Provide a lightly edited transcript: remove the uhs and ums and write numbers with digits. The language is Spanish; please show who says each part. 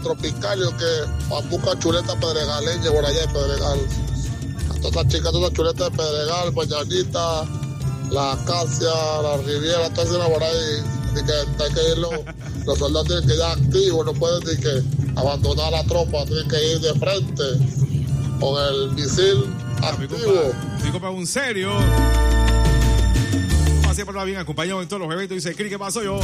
Speaker 1: Tropicalio que van a buscar chuletas pedregaleñas por allá en Pedregal. A todas las chicas, todas las chuletas de Pedregal, Mañanita, la Acacia, la Riviera, todas esas por ahí. Así que hay que ir, los soldados tienen que ir activos, no pueden ni que abandonar la tropa, tienen que ir de frente con el misil activo.
Speaker 2: Mi compa, un serio. Así por la bien acompañado en todos los eventos. Dice, ¿qué pasó yo?